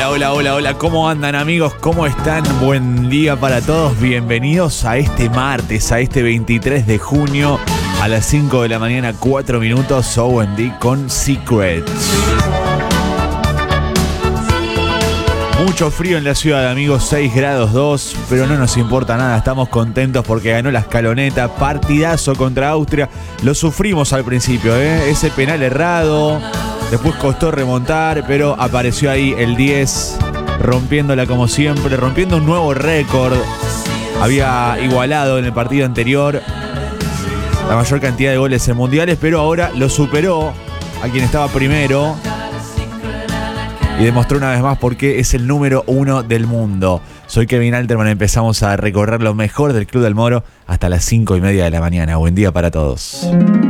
Hola, hola, hola, hola. ¿Cómo andan, amigos? ¿Cómo están? Buen día para todos. Bienvenidos a este martes, a este 23 de junio, a las 5 de la mañana, 4 minutos. OMD con Secrets. Mucho frío en la ciudad, amigos, 6 grados 2, pero no nos importa nada, estamos contentos porque ganó la Escaloneta, partidazo contra Austria, lo sufrimos al principio, ese penal errado, después costó remontar, pero apareció ahí el 10, rompiéndola como siempre, rompiendo un nuevo récord, había igualado en el partido anterior la mayor cantidad de goles en mundiales, pero ahora lo superó a quien estaba primero. Y demostró una vez más por qué es el número 1 del mundo. Soy Kevin Alterman, empezamos a recorrer lo mejor del Club del Moro hasta las 5:30 de la mañana. Buen día para todos.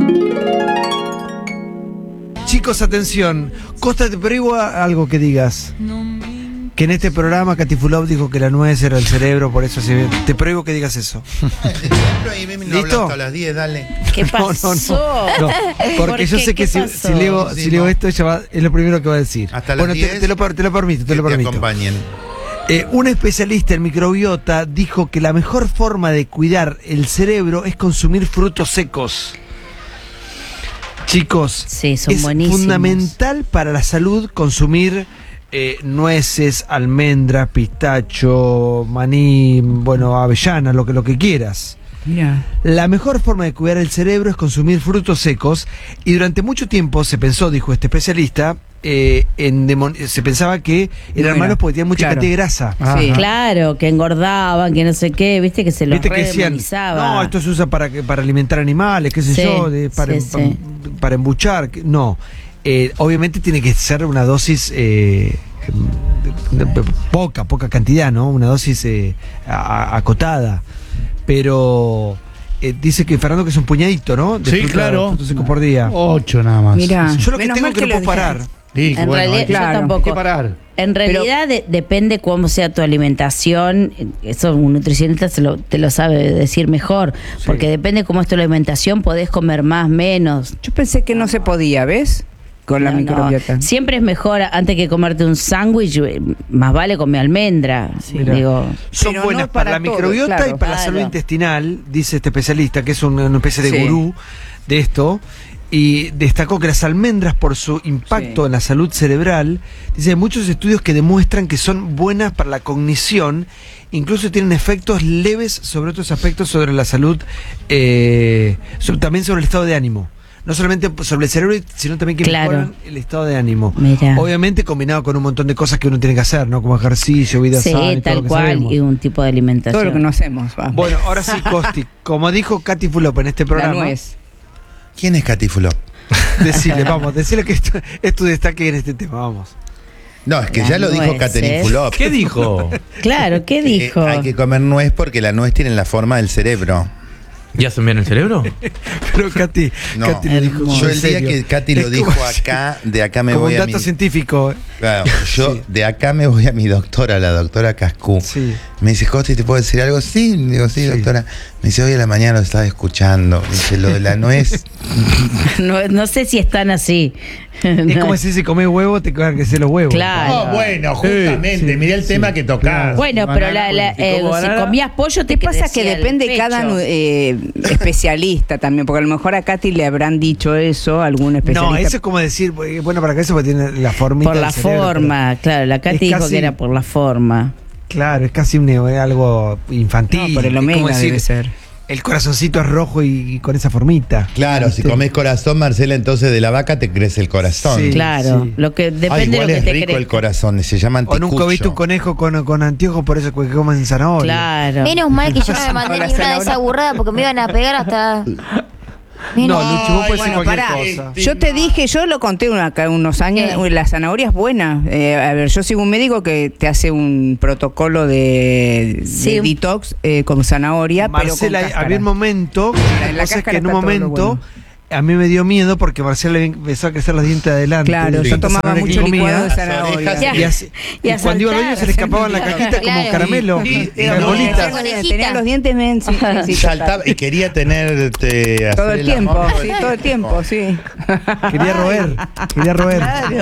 Chicos, atención. Costa, te prohíbo algo que digas. Que en este programa Katifulov dijo que la nuez era el cerebro, por eso te prohíbo que digas eso. ¿Listo? Hasta las 10, dale. ¿Qué pasó? No, porque yo sé que si leo esto, ella es lo primero que va a decir. Hasta las 10. Te lo permito. Te acompañen. Un especialista en microbiota dijo que la mejor forma de cuidar el cerebro es consumir frutos secos. Chicos, sí, son es buenísimos. Fundamental para la salud consumir nueces, almendras, pistacho, maní, bueno, avellana, lo que quieras. Mira. La mejor forma de cuidar el cerebro es consumir frutos secos, y durante mucho tiempo se pensó, dijo este especialista, se pensaba que eran malos porque tenían mucha cantidad de grasa. Sí, claro, que engordaban, que no sé qué, viste que se los demonizaba. No, esto se usa para alimentar animales, qué sé yo, para embuchar. No, obviamente tiene que ser una dosis poca cantidad, ¿no? Una dosis acotada. Pero dice que Fernando que es un puñadito, ¿no? Sí, claro. Frutos secos por día. 8 nada más. Mirá. Yo lo que tengo que no puedo parar. Sí, En realidad, claro, yo tampoco. hay que parar. En realidad depende cómo sea tu alimentación. Eso un nutricionista te lo sabe decir mejor. Sí. Porque depende cómo es tu alimentación, podés comer más, menos. Yo pensé que no se podía, ¿ves? Con la microbiota. No. Siempre es mejor, antes que comerte un sándwich, más vale comer almendra. Sí, son pero buenas no para la todo, microbiota, claro. y para la salud intestinal, dice este especialista, que es una especie de gurú de esto. Y destacó que las almendras, por su impacto en la salud cerebral, dice, hay muchos estudios que demuestran que son buenas para la cognición, incluso tienen efectos leves sobre otros aspectos sobre la salud, también sobre el estado de ánimo. No solamente sobre el cerebro, sino también que mejoran el estado de ánimo. Mirá. Obviamente combinado con un montón de cosas que uno tiene que hacer, ¿no? Como ejercicio, vida sana y todo tal lo que cual, sabemos. y un tipo de alimentación. Todo lo que no hacemos. Va. Bueno, ahora sí, Costi, como dijo Katy Fulop en este programa. La nuez. ¿Quién es Katifulop? Decirle que esto es tu destaque en este tema, vamos. No, es que Las ya lo dijo nueces. Catherine Fulop. ¿Qué dijo? Claro, ¿qué dijo? Hay que comer nuez porque la nuez tiene la forma del cerebro. ¿Ya se envían el cerebro? Pero Katy, No, Katy lo dijo. yo en el día serio. que Katy lo Es dijo como acá, de acá me como voy un a dato mi... científico. Claro, yo de acá me voy a mi doctora, la doctora Cascú. Sí. Me dice, Costi, ¿te puedo decir algo? Sí, digo, sí, doctora. Me dice, hoy a la mañana lo estaba escuchando. Me dice, lo de la nuez. No sé si están así. Es como si comés huevo, te quedan que ser los huevos. Claro. Bueno, justamente, mirá el tema que tocás. Bueno, pero si comías pollo te ¿Qué pasa? crecía Que el depende pecho. cada especialista también, porque a lo mejor a Katy le habrán dicho eso, algún especialista. No, eso es como decir, bueno, para que eso tiene la formita Por la del cerebro, forma, claro, la Katy es dijo casi- que era por la forma. Claro, es casi algo infantil. No, pero el Es como omega decir, debe ser. el corazoncito es rojo y con esa formita. Claro, si ¿Viste? comés corazón, Marcela, entonces de la vaca te crece el corazón. Sí. Claro, lo que depende Ay, de igual lo que es te rico crees. el corazón, se llama O nunca anticucho. viste un conejo con anteojos, por eso que comen zanahoria. Claro. Menos mal que yo no me mandé Con la ni una de zanahoria. esas burradas porque me iban a pegar hasta. No, Luchi, vos puedes Bueno, ser cualquier pará. cosa. Yo te dije, yo lo conté acá unos años, la zanahoria es buena. A ver, yo sigo un médico que te hace un protocolo de detox con zanahoria, Marcela, pero con había un momento, En la cosa es cáscara que en un está todo lo momento bueno. A mí me dio miedo porque Marcela empezó a crecer los dientes de adelante. Claro, de yo tanta tomaba zanahoria que mucho comía. licuado de zanahoria. Y cuando iba al baño se le escapaban la cajita como Claro. caramelo. Era Las bolitas. Tenía los dientes sí, Saltaba y quería tenerte todo hacer el tiempo, amor. sí, todo el tiempo, sí. Quería roer.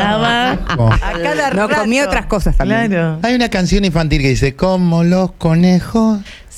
A cada No, rato. comí otras cosas también. Claro. Hay una canción infantil que dice, como los conejos.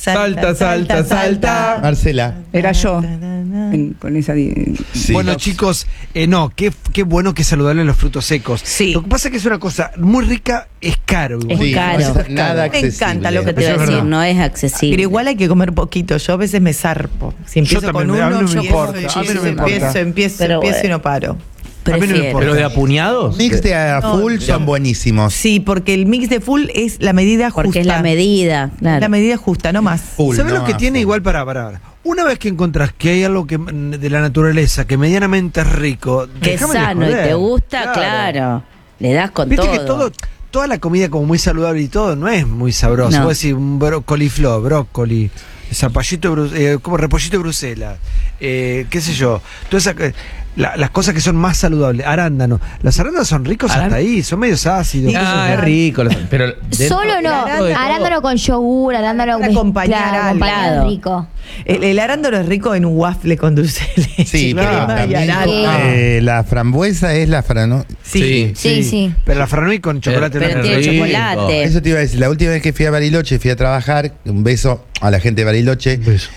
Salta. Marcela. Era yo. Con esa. Sí. Bueno, chicos, no, qué bueno que es saludable los frutos secos. Sí. Lo que pasa es que es una cosa muy rica, es caro. Es Sí, caro. no es nada Me accesible. encanta lo que Te iba a Eso es decir, verdad. no es accesible. Pero igual hay que comer poquito. Yo a veces me zarpo. Si empiezo Yo con también, a mí uno, no me yo importa, a mí no me importa. empiezo Pero, y no paro. A mí no me Prefiero. importa. ¿Pero de apuñados? Mix de a full son buenísimos. Sí, porque el mix de full es la medida justa. Porque es la medida, claro. La medida justa, no más. Full, ¿Sabes no lo que a tiene full. igual para? Una vez que encontrás que hay algo que de la naturaleza que medianamente es rico, Que es déjame de sano y joder. te gusta, claro. Le das con Viste todo. que toda la comida como muy saludable y todo no es muy sabrosa. No. Vos decís un brócoli, zapallito, como repollito de Bruselas, qué sé yo. Todas las cosas que son más saludables, arándano. Los arándanos son ricos hasta ahí, son medios ácidos. Ah, es rico. Pero Solo no, arándano con yogur, arándano Para acompañar mezclado, algo. acompañado, rico. El arándano es rico en un waffle con dulce de leche. Sí, pero crema y también arándano. la frambuesa es la frano. Sí. Sí. Pero la franui con chocolate Pero blanco. tiene rico. chocolate. Eso te iba a decir, la última vez que fui a Bariloche, fui a trabajar, un beso a la gente de Bariloche. Beso.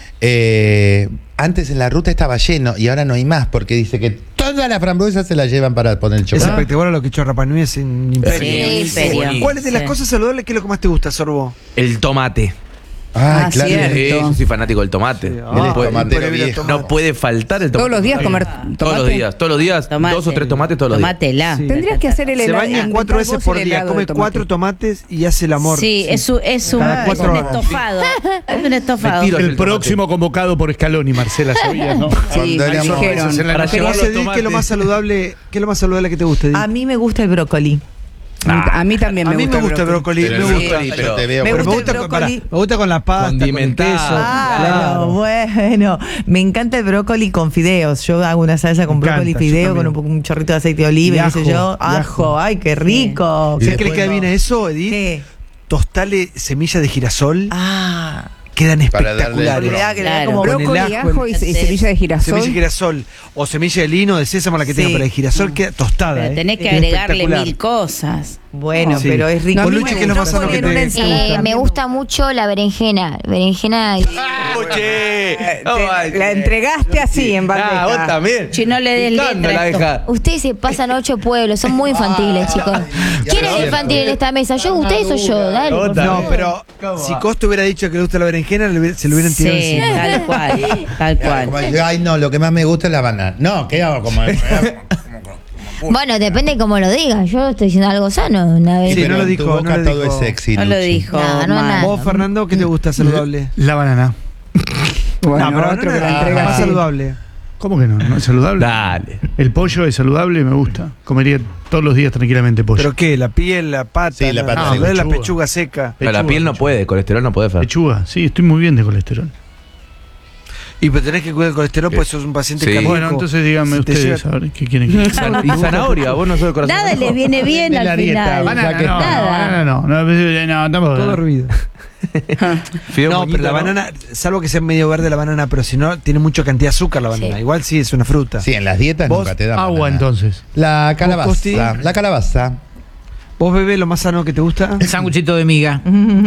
Antes en la ruta estaba lleno y ahora no hay más porque dice que toda la frambuesa se la llevan para poner Es chocolate. espectacular lo que hizo Rapa Nui, es un imperio. Sí, imperio. ¿Cuál es de las Sí. cosas saludables que es lo que más te gusta, Sorbo? el tomate. Ah, claro. cierto. Sí, yo soy fanático del tomate. Sí, No puede- tomatero viejo. no puede faltar el tomate. Todos los días comer Todos los días, Tomate. 2 o 3 tomates todos los días. Tomátela. Sí. Tendrías que hacer el Se helado. baña 4 veces por día, come 4 tomates y hace el amor. Sí, es un Cada 4 horas. estofado. Es un estofado. Me tiro El próximo convocado por Scaloni, Marcela Sevilla, ¿no? Sí, Cuando me éramos- dijeron. Para ¿Qué llevar los es lo más saludable? ¿Qué es lo más saludable que te gusta? Di? A mí me gusta el brócoli. A mí también A me mí gusta me gusta el brócoli, Pero me el gusta. brócoli, Yo te veo Me Pero por- gusta el brócoli. me gusta con la pasta, con el Condimentado. queso. Claro, bueno, me encanta el brócoli con fideos. Yo hago una salsa con Me brócoli y encanta, yo fideo con también. un chorrito de aceite de oliva, Y y qué sé ajo, yo. y ajo. Ajo, ay, qué rico. Y ¿Sabes qué le después queda no. bien a eso, Edith? ¿Qué? Tostale semillas de girasol, Ah, quedan Para darle espectaculares. el le da, que le da Claro. como Con el Brócoli, ajo, ajo y semilla de girasol. Semilla de girasol o semilla de lino, de sésamo, la que Sí. tenga, pero de girasol queda tostada. Pero tenés que Es agregarle espectacular. 1000 cosas. bueno, Sí. pero es rico. No, a mí Colucci, me ¿qué es lo gusta más sano que poner una te ensalada. Me gusta mucho la berenjena. Berenjena. La entregaste así en bandeja. Ah, vos también. Si no le des Picando letra la esto. deja. Ustedes se pasan 8 pueblos, son muy infantiles, chicos. ¿Quién es infantil en esta mesa? ¿Yo, ustedes o yo? Dale, por No, favor. pero si Costo hubiera dicho que le gusta la berenjena, se lo hubieran tirado Sí, encima. tal cual. Tal Como, cual. ay, no, lo que más me gusta es la banana. No, ¿qué hago? Como, Bueno, depende cómo lo digas. Yo estoy diciendo algo sano una vez. Sí, pero no lo en dijo, tu boca no lo todo dijo. es sexy, No lo Luchi. dijo. No, no, mal. nada. ¿Vos, Fernando, qué te gusta saludable? La banana. Bueno, no, pero otro no, que la más entregaste. saludable. ¿Cómo que no? ¿No es saludable? Dale. El pollo es saludable, me gusta. Comería todos los días tranquilamente pollo. ¿Pero qué? ¿La piel, la pata? Sí, la pata, No, sí, la pechuga. pechuga seca. Pero la Pechuga, piel no pechuga. puede, colesterol no puede, Fer. Lechuga, sí, estoy muy bien de colesterol. Y pero tenés que cuidar el colesterol, pues sos un paciente Sí. cardíaco. Bueno, entonces díganme Si te ustedes, llega- a ver, ¿qué quieren que Y zanahoria, vos no sos de corazón. Nada les viene bien De la al dieta, final. banana, No, Nada. no, tampoco. Todo hervido. Fideo No, moñito, pero la banana, salvo que sea medio verde la banana, pero si no, tiene mucha cantidad de azúcar la banana. Sí. Igual sí es una fruta. Sí, en las dietas Vos, nunca te dan Agua banana. entonces. La Costi? calabaza. La calabaza. ¿Vos, bebé, lo más sano que te gusta? El sanguchito de miga.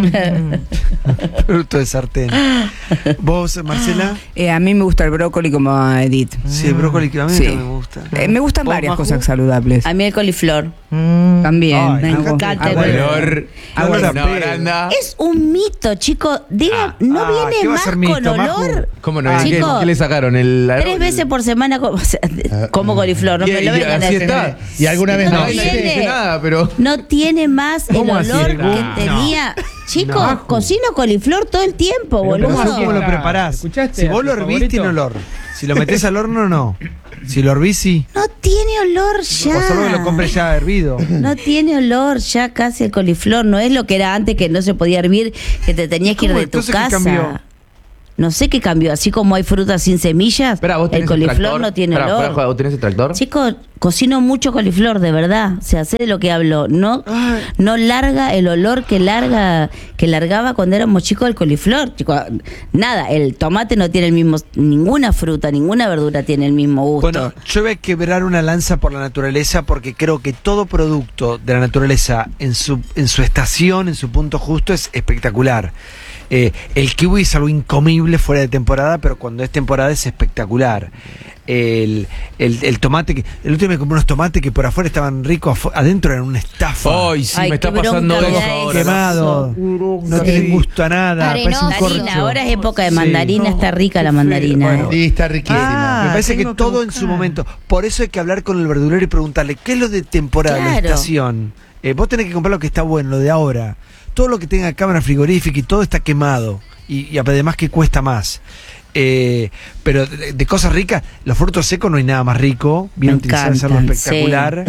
Producto de sartén. ¿Vos, Marcela? A mí me gusta el brócoli como a Edith. Sí, el brócoli que a mí Sí. también me gusta. Me gustan ¿Vos, varias Maju? cosas saludables. A mí el coliflor. También. Ay, me me gusta. encanta el Olor. Olor a No, pelo. Aranda. Es un mito, chicos. Digan, no ¿qué viene va a más ser con mito, Maju? olor. ¿Cómo no? Ah, ¿Qué, chicos, qué le sacaron? El 3 veces por semana como coliflor. No Y- me lo y vengan a así decir. está. Y alguna vez No no. Nadie te tiene. dice nada, pero. No tiene más el ¿Cómo así? olor que No. tenía. Chicos, No. cocino coliflor todo el tiempo, Pero boludo. ¿cómo lo preparás? ¿Escuchaste Si vos a lo tu hervís, favorito? tiene olor. Si lo metés al horno, no. Si lo hervís, sí. No tiene olor ya. O solo que lo compres ya hervido. No tiene olor ya casi el coliflor. No es lo que era antes, que no se podía hervir, que te tenías que ir ¿Cómo? de tu Entonces, ¿qué casa. cambió? No sé qué cambió. Así como hay frutas sin semillas, Espera, ¿vos el tenés coliflor extractor? no tiene Espera, olor. fuera de joda, ¿vos tenés extractor? Chicos, cocino mucho coliflor, de verdad. O sea, sé de lo que hablo. No larga el olor que largaba cuando éramos chicos el coliflor. Chicos, nada, el tomate no tiene el mismo, ninguna fruta, ninguna verdura tiene el mismo gusto. Bueno, yo voy a quebrar una lanza por la naturaleza porque creo que todo producto de la naturaleza en su estación, en su punto justo, es espectacular. El kiwi es algo incomible fuera de temporada, pero cuando es temporada es espectacular. El tomate, el último me compré unos tomates que por afuera estaban ricos, adentro eran una estafa. Ay, sí, Ay, me está qué pasando bronca me eso da ahora. Quemado, no tienen gusto a nada, parece un Arenoso. corcho. Ahora es época de Sí. mandarina, está rica la mandarina. Bueno. Sí, está riquísima. Me parece que tengo que todo en buscar. su momento. Por eso hay que hablar con el verdulero y preguntarle qué es lo de temporada, la Claro. estación. Vos tenés que comprar lo que está bueno, lo de ahora. Todo lo que tenga cámara frigorífica y todo está quemado. Y además que cuesta más. Pero de cosas ricas, los frutos secos no hay nada más rico. Bien Me utilizado es algo encantan, espectacular.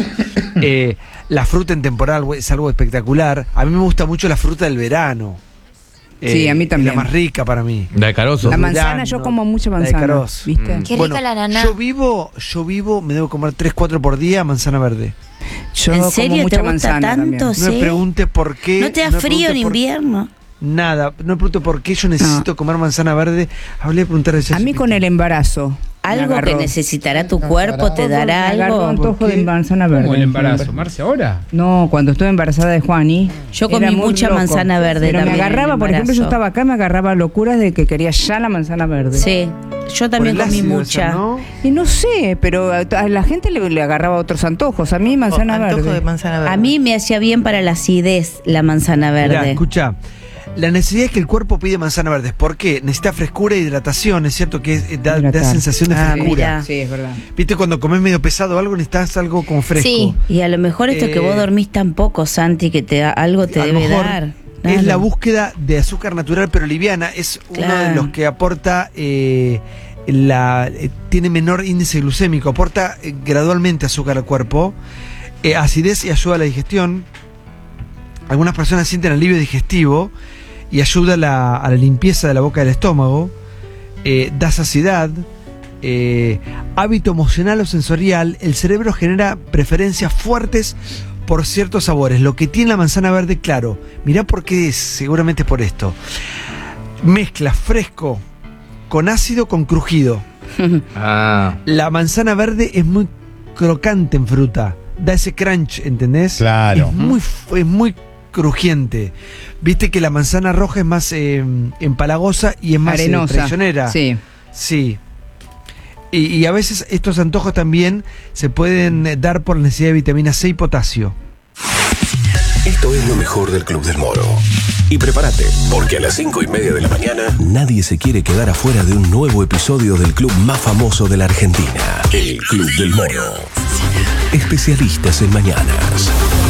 La fruta en temporal es algo espectacular. A mí me gusta mucho la fruta del verano. Sí, a mí también. Es la más rica para mí. La de Carozo. La manzana, Durazno, yo como mucha la de manzana. Caroz. ¿Viste? Qué rica la ananá. Yo vivo, me debo comer 3-4 por día manzana verde. Yo ¿En como serio te mucha gusta manzana tanto? también. No me ¿Sí? pregunte por qué. ¿No te da me frío en pregunte por- invierno? Nada, no me pregunto por qué yo necesito comer manzana verde. Hablé de preguntar A mí con el embarazo. Algo que necesitará tu cuerpo te dará Me agarró algo. antojo de manzana verde. ¿Cómo el embarazo? ¿Marce ahora? No, cuando estuve embarazada de Juani. Yo comí era muy mucha loco. manzana verde Pero me también en el agarraba, por ejemplo, yo embarazo. estaba acá, me agarraba locuras de que quería ya la manzana verde. Sí, yo también comí mucha. Y no sé, pero a la gente le agarraba otros antojos. A mí manzana Antojo verde. de manzana verde. A mí me hacía bien para la acidez la manzana Mirá, verde. escucha. La necesidad es que el cuerpo pide manzana verde. ¿Por qué? Necesita frescura e hidratación. Es cierto que da Hidratar. sensación de frescura. mirá. Sí, es verdad. ¿Viste? Cuando comes medio pesado o algo, necesitas algo como fresco. Sí. Y a lo mejor esto que vos dormís tan poco, Santi, que te da, algo te A lo debe mejor dar. Es Claro. la búsqueda de azúcar natural pero liviana. Es uno de Claro. los que aporta tiene menor índice glucémico. Aporta gradualmente azúcar al cuerpo, acidez y ayuda a la digestión. Algunas personas sienten alivio digestivo y ayuda a la limpieza de la boca del estómago. Da saciedad. Hábito emocional o sensorial. El cerebro genera preferencias fuertes por ciertos sabores. Lo que tiene la manzana verde, claro, mirá por qué es, seguramente es por esto. Mezcla fresco con ácido con crujido. Ah. La manzana verde es muy crocante en fruta. Da ese crunch, ¿entendés? Claro. Es muy crujiente. Viste que la manzana roja es más empalagosa y es más Arenosa. traicionera. Sí. Sí. Y a veces estos antojos también se pueden dar por la necesidad de vitamina C y potasio. Esto es lo mejor del Club del Moro. Y prepárate, porque a las 5:30 de la mañana nadie se quiere quedar afuera de un nuevo episodio del club más famoso de la Argentina, el Club del Moro. Especialistas en mañanas.